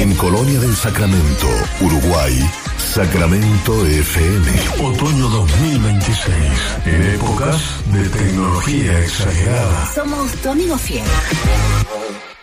En Colonia del Sacramento, Uruguay, Sacramento FM. Otoño 2026. En épocas de tecnología exagerada. Somos tu amigo fiel.